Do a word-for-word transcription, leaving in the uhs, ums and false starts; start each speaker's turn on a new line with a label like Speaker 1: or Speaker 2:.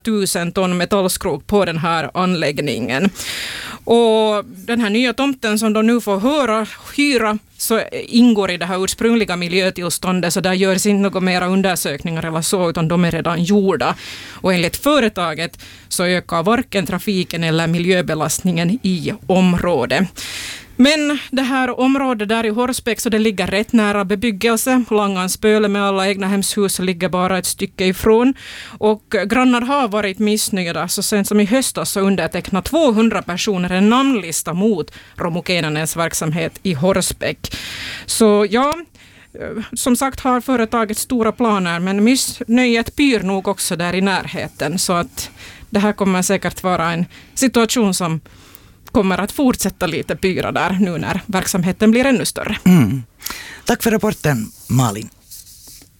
Speaker 1: tusen ton metallskrot på den här anläggningen. Och den här nya tomten som de nu får höra, hyra, så ingår i det här ursprungliga miljötillståndet, så där görs inte några mera undersökningar eller så, utan de är redan gjorda. Och enligt företaget så ökar varken trafiken eller miljöbelastningen i området. Men det här området där i Horsbäck, så det ligger rätt nära bebyggelse. Langanspöle med alla egna hemshus ligger bara ett stycke ifrån. Och grannar har varit missnöjda. Så sent som i höstas så undertecknade tvåhundra personer en namnlista mot Romu Keinanens verksamhet i Horsbäck. Så ja, som sagt har företaget stora planer, men missnöjet pyr nog också där i närheten. Så att det här kommer säkert vara en situation som kommer att fortsätta lite pyra där nu när verksamheten blir ännu större.
Speaker 2: Mm. Tack för rapporten, Malin.